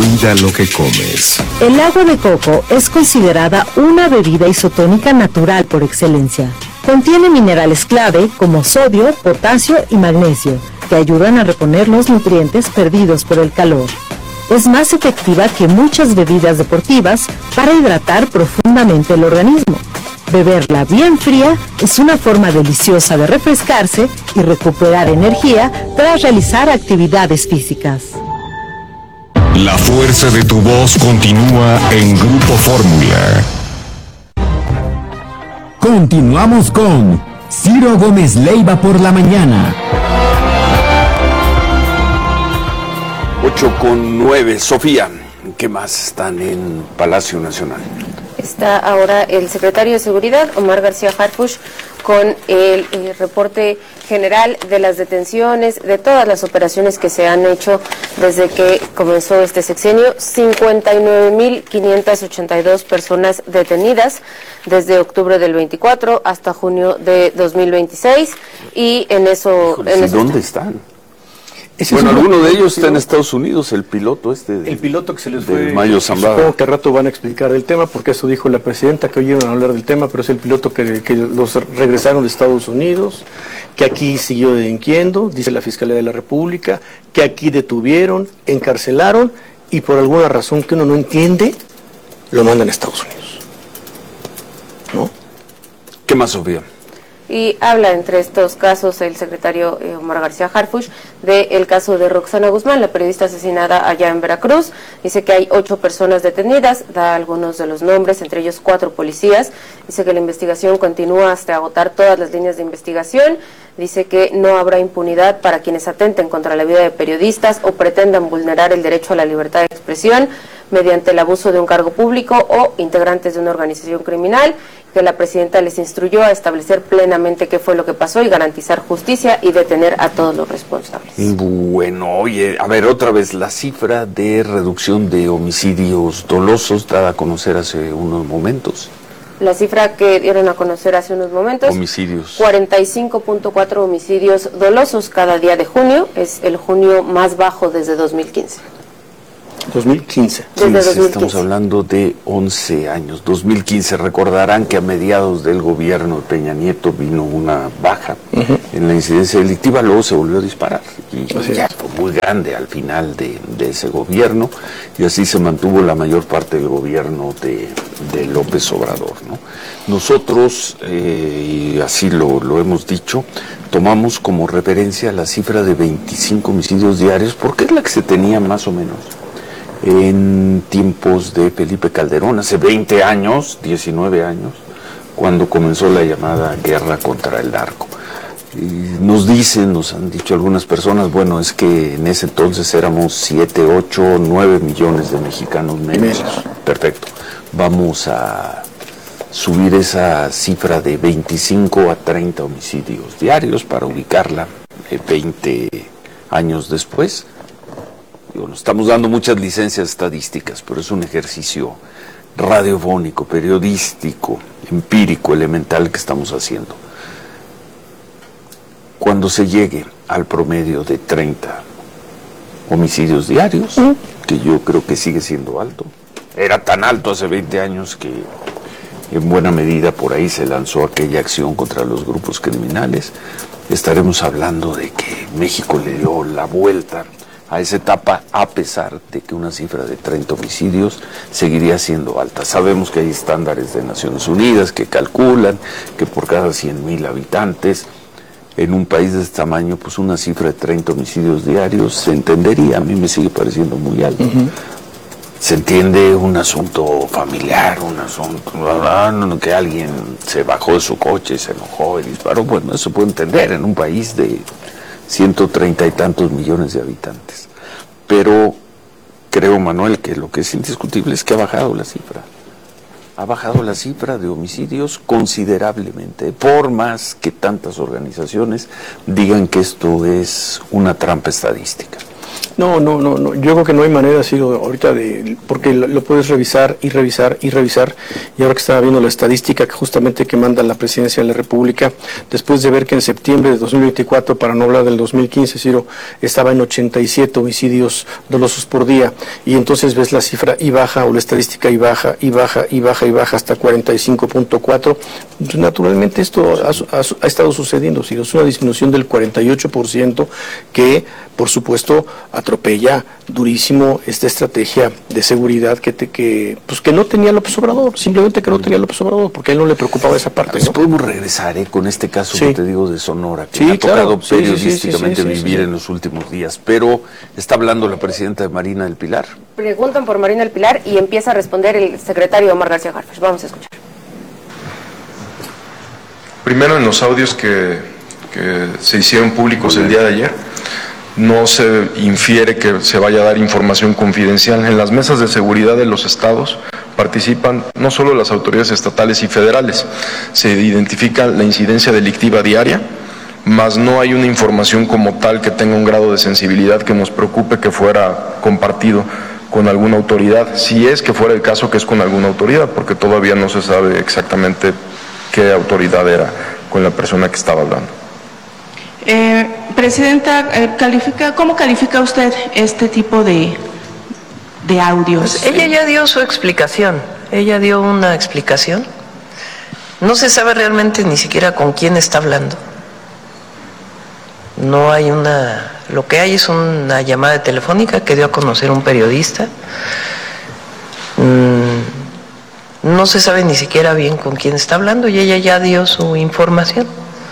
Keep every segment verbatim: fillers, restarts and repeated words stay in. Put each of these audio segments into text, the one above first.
Cuida lo que comes. El agua de coco es considerada una bebida isotónica natural por excelencia. Contiene minerales clave como sodio, potasio y magnesio, que ayudan a reponer los nutrientes perdidos por el calor. Es más efectiva que muchas bebidas deportivas para hidratar profundamente el organismo. Beberla bien fría es una forma deliciosa de refrescarse y recuperar energía tras realizar actividades físicas. La fuerza de tu voz continúa en Grupo Fórmula. Continuamos con Ciro Gómez Leiva por la mañana. ocho con nueve. Sofía, ¿qué más están en Palacio Nacional? Está ahora el secretario de Seguridad, Omar García Harfuch, con el, el reporte general de las detenciones, de todas las operaciones que se han hecho desde que comenzó este sexenio. cincuenta y nueve mil quinientas ochenta y dos personas detenidas desde octubre del veinticuatro hasta junio de dos mil veintiséis. Y en eso... Híjole, en eso ¿dónde está. están? Ese bueno, es alguno de ellos piloto, está en Estados Unidos, el piloto este de, el piloto que se les fue, de Mayo Zambada. Supongo que al rato van a explicar el tema, porque eso dijo la presidenta, que hoy iban a hablar del tema, pero es el piloto que, que los regresaron de Estados Unidos, que aquí siguió delinquiendo, dice la Fiscalía de la República, que aquí detuvieron, encarcelaron, y por alguna razón que uno no entiende, lo mandan a Estados Unidos. ¿No? ¿Qué más, Sofía? Y habla entre estos casos el secretario eh, Omar García Harfuch del caso de Roxana Guzmán, la periodista asesinada allá en Veracruz. Dice que hay ocho personas detenidas, da algunos de los nombres, entre ellos cuatro policías. Dice que la investigación continúa hasta agotar todas las líneas de investigación. Dice que no habrá impunidad para quienes atenten contra la vida de periodistas o pretendan vulnerar el derecho a la libertad de expresión mediante el abuso de un cargo público o integrantes de una organización criminal, que la presidenta les instruyó a establecer plenamente qué fue lo que pasó y garantizar justicia y detener a todos los responsables. Bueno, oye, a ver, otra vez, la cifra de reducción de homicidios dolosos dada a conocer hace unos momentos. La cifra que dieron a conocer hace unos momentos, homicidios. cuarenta y cinco punto cuatro homicidios dolosos cada día de junio, es el junio más bajo desde dos mil quince. dos mil quince. Desde quince, dos mil quince. Estamos hablando de once años. dos mil quince, recordarán que a mediados del gobierno de Peña Nieto vino una baja uh-huh. en la incidencia delictiva, luego se volvió a disparar. Y así ya es. Fue muy grande al final de, de ese gobierno, y así se mantuvo la mayor parte del gobierno de, de López Obrador, ¿no? Nosotros, eh, y así lo, lo hemos dicho, tomamos como referencia la cifra de veinticinco homicidios diarios, porque es la que se tenía más o menos en tiempos de Felipe Calderón, hace veinte años, diecinueve años, cuando comenzó la llamada guerra contra el narco. Y nos dicen, nos han dicho algunas personas, bueno, es que en ese entonces éramos siete, ocho, nueve millones de mexicanos menos. Perfecto. Vamos a subir esa cifra de veinticinco a treinta homicidios diarios para ubicarla eh, veinte años después. Nos estamos dando muchas licencias estadísticas, pero es un ejercicio radiofónico, periodístico, empírico, elemental que estamos haciendo. Cuando se llegue al promedio de treinta homicidios diarios, ¿Mm? que yo creo que sigue siendo alto, era tan alto hace veinte años que en buena medida por ahí se lanzó aquella acción contra los grupos criminales, estaremos hablando de que México le dio la vuelta a esa etapa, a pesar de que una cifra de treinta homicidios seguiría siendo alta. Sabemos que hay estándares de Naciones Unidas que calculan que por cada cien mil habitantes, en un país de este tamaño, pues una cifra de treinta homicidios diarios se entendería. A mí me sigue pareciendo muy alto. Uh-huh. Se entiende un asunto familiar, un asunto que alguien se bajó de su coche, se enojó y disparó. Bueno, eso puede entender en un país de ciento treinta y tantos millones de habitantes. Pero creo, Manuel, que lo que es indiscutible es que ha bajado la cifra. Ha bajado la cifra de homicidios considerablemente, por más que tantas organizaciones digan que esto es una trampa estadística. No, no, no, no. Yo creo que no hay manera así ahorita de, porque lo, lo puedes revisar y revisar y revisar. Y ahora que estaba viendo la estadística que justamente que manda la Presidencia de la República, después de ver que en septiembre de dos mil veinticuatro, para no hablar del dos mil quince, Ciro, estaba en ochenta y siete homicidios dolosos por día, y entonces ves la cifra y baja, o la estadística y baja, y baja, y baja, y baja hasta cuarenta y cinco punto cuatro. Pues naturalmente esto ha, ha, ha estado sucediendo, Ciro. Es una disminución del cuarenta y ocho por ciento que, por supuesto, atropella durísimo esta estrategia de seguridad que te, que pues que no tenía López Obrador, simplemente que no tenía López Obrador, porque a él no le preocupaba esa parte, ¿no? Podemos regresar ¿eh? con este caso sí. que te digo de Sonora, que sí, me ha tocado claro. periodísticamente sí, sí, sí, sí, vivir sí. en los últimos días, pero está hablando la presidenta de Marina del Pilar. Preguntan por Marina del Pilar y empieza a responder el secretario Omar García Harfuch. Vamos a escuchar. Primero, en los audios que, que se hicieron públicos el día de ayer, no se infiere que se vaya a dar información confidencial. En las mesas de seguridad de los estados participan no solo las autoridades estatales y federales, se identifica la incidencia delictiva diaria, mas no hay una información como tal que tenga un grado de sensibilidad que nos preocupe que fuera compartido con alguna autoridad, si es que fuera el caso que es con alguna autoridad, porque todavía no se sabe exactamente qué autoridad era con la persona que estaba hablando. Eh, Presidenta, eh, califica, ¿cómo califica usted este tipo de, de audios? Pues ella ya dio su explicación, ella dio una explicación. No se sabe realmente ni siquiera con quién está hablando. No hay una... Lo que hay es una llamada telefónica que dio a conocer un periodista. Mm, no se sabe ni siquiera bien con quién está hablando y ella ya dio su información.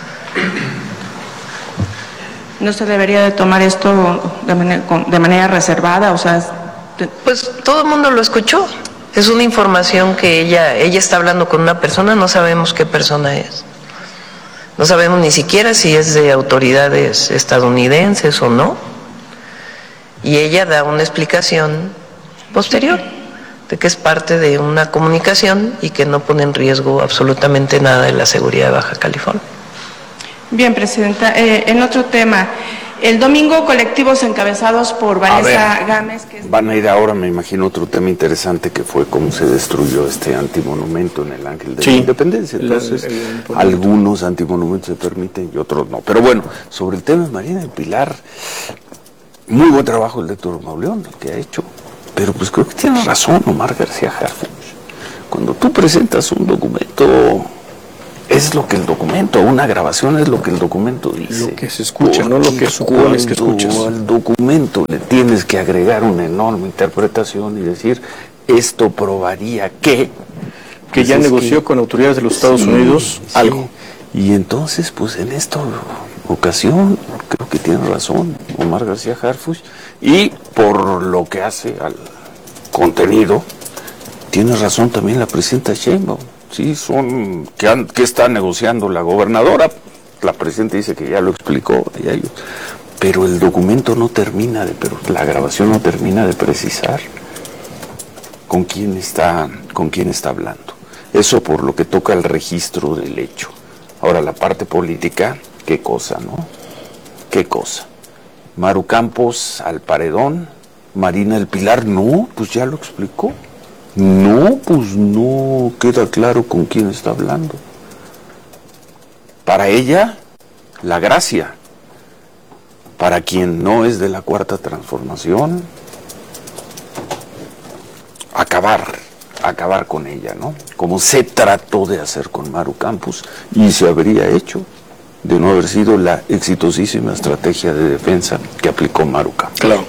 ¿No se debería de tomar esto de manera, de manera reservada? O sea, de... Pues todo el mundo lo escuchó. Es una información que ella, ella está hablando con una persona, no sabemos qué persona es. No sabemos ni siquiera si es de autoridades estadounidenses o no. Y ella da una explicación posterior de que es parte de una comunicación y que no pone en riesgo absolutamente nada de la seguridad de Baja California. Bien, Presidenta. Eh, en otro tema, el domingo colectivos encabezados por Vanessa Gámez... Que es... Van a ir ahora, me imagino, otro tema interesante que fue cómo se destruyó este antimonumento en el Ángel de sí. la Independencia. Entonces, el, el, el algunos antimonumentos se permiten y otros no. Pero bueno, sobre el tema de Marina del Pilar, muy buen trabajo el de Héctor Mauleón, el que ha hecho. Pero pues creo que tiene razón Omar García Harfuch. Cuando tú presentas un documento... Es lo que el documento, una grabación es lo que el documento dice. Lo que se escucha, no lo que supones que escuchas. Al documento le tienes que agregar una enorme interpretación y decir, esto probaría que... Que ya negoció que, con autoridades de los Estados sí, Unidos sí. algo. Y entonces, pues en esta ocasión, creo que tiene razón Omar García Harfuch, y por lo que hace al contenido, tiene razón también la presidenta Sheinbaum. Sí, son que, han, que está negociando la gobernadora, la presidenta dice que ya lo explicó, ya yo, pero el documento no termina de, pero la grabación no termina de precisar con quién está, con quién está hablando. Eso por lo que toca el registro del hecho. Ahora la parte política, qué cosa, ¿no? Qué cosa. Maru Campos al paredón, Marina del Pilar, no, pues ya lo explicó. No, pues no queda claro con quién está hablando. Para ella, la gracia. Para quien no es de la Cuarta Transformación, acabar, acabar con ella, ¿no? Como se trató de hacer con Maru Campos y se habría hecho de no haber sido la exitosísima estrategia de defensa que aplicó Maru Campos. Claro.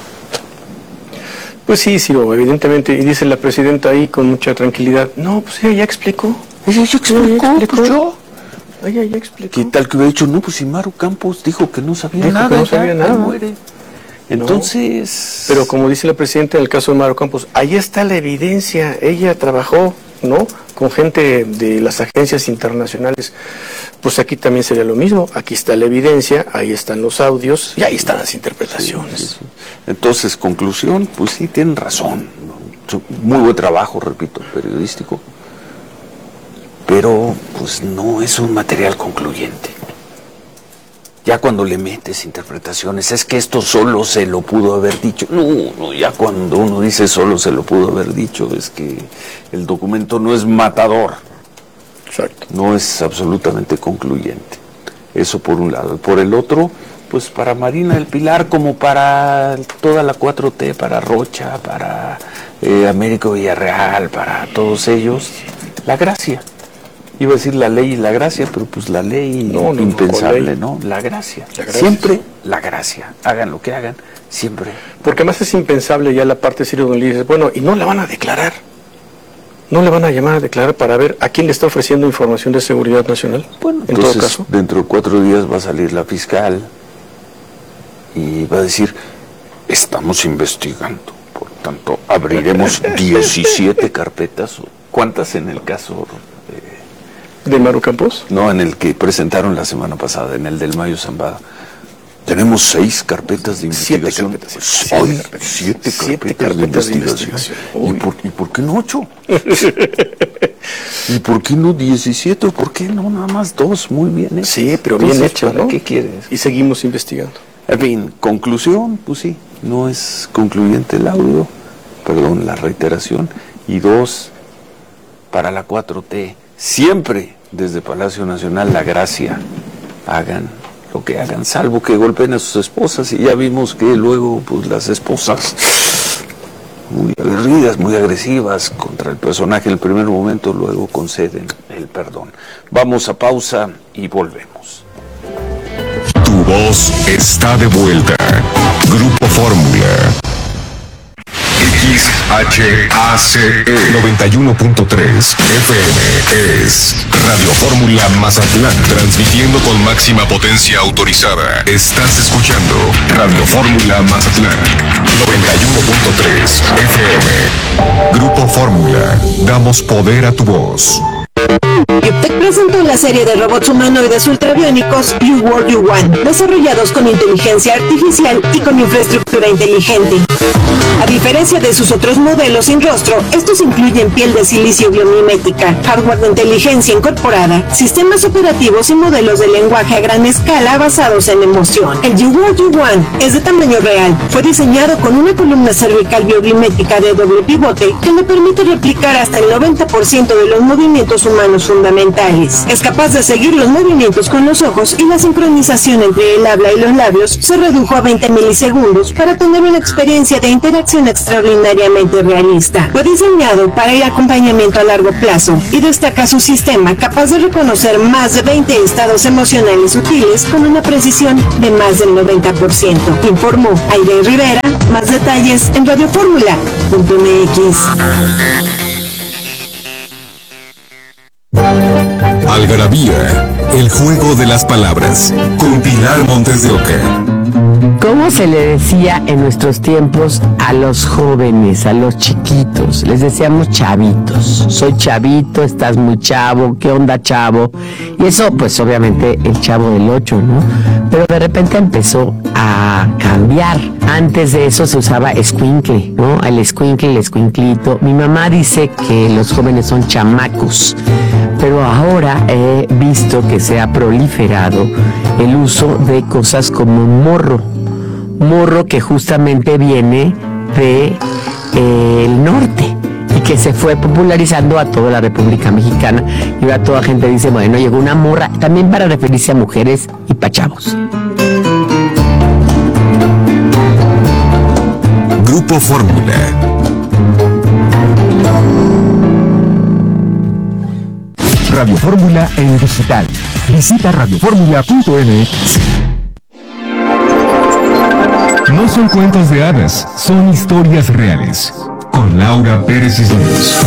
Pues sí, sí, evidentemente, y dice la presidenta ahí con mucha tranquilidad, no, pues ella ya explicó. Ella ya explicó, ella explicó. Pues yo. Ella ya explicó. ¿Qué tal que hubiera dicho, no, pues si Maru Campos dijo que no sabía dijo nada, que no sabía ya, nada. Muere. Entonces... No, pero como dice la presidenta en el caso de Maru Campos, ahí está la evidencia, ella trabajó, ¿no?, con gente de las agencias internacionales. Pues aquí también sería lo mismo, aquí está la evidencia, ahí están los audios y ahí están las interpretaciones. Sí, sí, sí. Entonces, conclusión, pues sí, tienen razón. Muy buen trabajo, repito, periodístico, pero pues no es un material concluyente. Ya cuando le metes interpretaciones, es que esto solo se lo pudo haber dicho. No, no, ya cuando uno dice solo se lo pudo haber dicho, es que el documento no es matador. Exacto. No es absolutamente concluyente. Eso por un lado. Por el otro, pues para Marina del Pilar, como para toda la cuatro T, para Rocha, para eh, Américo Villarreal, para todos ellos, la gracia. Iba a decir la ley y la gracia, pero pues la ley no, no, impensable, no, ley. ¿no? La gracia. la gracia. Siempre la gracia. Hagan lo que hagan, siempre. Porque además es impensable ya la parte seria donde le dices, bueno, y no la van a declarar. No le van a llamar a declarar para ver a quién le está ofreciendo información de seguridad nacional. Bueno, en entonces, todo caso. Dentro de cuatro días va a salir la fiscal y va a decir, estamos investigando. Por tanto, abriremos diecisiete carpetas. ¿Cuántas en el caso? ¿De Maru Campos? No, en el que presentaron la semana pasada, en el del Mayo Zambada. Tenemos seis carpetas de investigación. Siete carpetas, pues, siete hoy, carpetas. siete, Siete carpetas, carpetas de de investigación. investigación. ¿Y, por, ¿Y por qué no ocho? ¿Y por qué no diecisiete? ¿O por qué no nada más dos? Muy bien hechas. Sí, pero bien Entonces, hechas, ¿no? ¿Qué quieres? Y seguimos investigando. En fin, conclusión, pues sí, no es concluyente el audio, perdón, la reiteración. Y dos, para la cuatro T, siempre desde Palacio Nacional la gracia, hagan lo que hagan, salvo que golpeen a sus esposas, y ya vimos que luego pues las esposas muy aguerridas, muy agresivas contra el personaje en el primer momento, luego conceden el perdón. Vamos a pausa y volvemos. Tu voz está de vuelta. Grupo Fórmula. X H A C E noventa y uno punto tres F M es Radio Fórmula Mazatlán, transmitiendo con máxima potencia autorizada. Estás escuchando Radio Fórmula Mazatlán noventa y uno punto tres F M. Grupo Fórmula, damos poder a tu voz. Yuptec presentó la serie de robots humanoides ultrabiónicos You World You Want, desarrollados con inteligencia artificial y con infraestructura inteligente. A diferencia de sus otros modelos sin rostro, estos incluyen piel de silicio biomimética, hardware de inteligencia incorporada, sistemas operativos y modelos de lenguaje a gran escala basados en emoción. El You World You Want es de tamaño real. Fue diseñado con una columna cervical biomimética de doble pivote que le permite replicar hasta el noventa por ciento de los movimientos humanos fundamentales. Es capaz de seguir los movimientos con los ojos y la sincronización entre el habla y los labios se redujo a veinte milisegundos para tener una experiencia de interacción extraordinariamente realista. Fue diseñado para el acompañamiento a largo plazo y destaca su sistema capaz de reconocer más de veinte estados emocionales sutiles con una precisión de más del noventa por ciento. Informó Aire Rivera. Más detalles en radio fórmula punto m x. Algarabía, el juego de las palabras, con Pilar Montes de Oca. ¿Cómo se le decía en nuestros tiempos a los jóvenes, a los chiquitos? Les decíamos chavitos. Soy chavito, estás muy chavo, ¿qué onda, chavo? Y eso, pues obviamente el Chavo del Ocho, ¿no? Pero de repente empezó a cambiar. Antes de eso se usaba escuincle, ¿no? El escuincle, el escuinclito. Mi mamá dice que los jóvenes son chamacos, pero ahora he visto que se ha proliferado el uso de cosas como morro. Morro que justamente viene de eh, el norte y que se fue popularizando a toda la República Mexicana, y ahora toda gente dice, bueno, llegó una morra, también para referirse a mujeres y pa' chavos. Grupo Fórmula. Radio Fórmula en digital. Visita radio fórmula punto m x. No son cuentos de hadas, son historias reales. Con Laura Pérez Cisneros.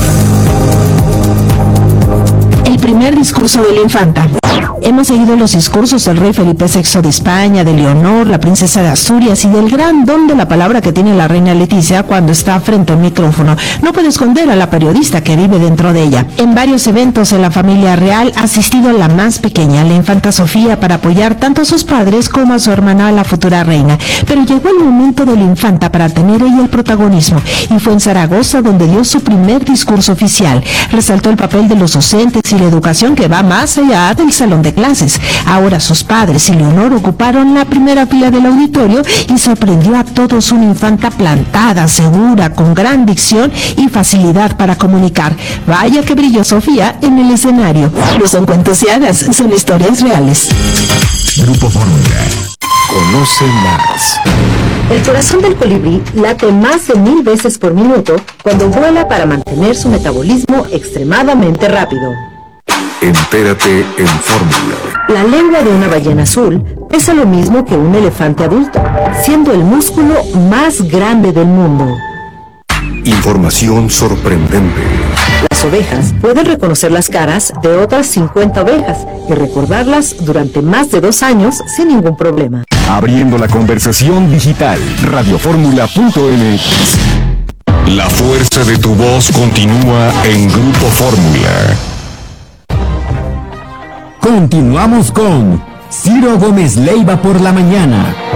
El primer discurso de la infanta. Hemos seguido los discursos del rey Felipe sexto de España, de Leonor, la princesa de Asturias y del gran don de la palabra que tiene la reina Leticia cuando está frente al micrófono. No puede esconder a la periodista que vive dentro de ella. En varios eventos en la familia real ha asistido la más pequeña, la infanta Sofía, para apoyar tanto a sus padres como a su hermana, la futura reina. Pero llegó el momento de la infanta para tener ella el protagonismo, y fue en Zaragoza donde dio su primer discurso oficial. Resaltó el papel de los docentes y y la educación que va más allá del salón de clases. Ahora sus padres y Leonor ocuparon la primera fila del auditorio y sorprendió a todos una infanta plantada, segura, con gran dicción y facilidad para comunicar. Vaya que brilló Sofía en el escenario. No son cuentos y hadas, son historias reales. Grupo Fórmula. Conoce más. El corazón del colibrí late más de mil veces por minuto cuando vuela para mantener su metabolismo extremadamente rápido. Entérate en Fórmula. La lengua de una ballena azul pesa lo mismo que un elefante adulto, siendo el músculo más grande del mundo. Información sorprendente. Las ovejas pueden reconocer las caras de otras cincuenta ovejas y recordarlas durante más de dos años sin ningún problema. Abriendo la conversación digital. Radioformula punto m x. La fuerza de tu voz continúa en Grupo Fórmula. Continuamos con Ciro Gómez Leiva por la mañana.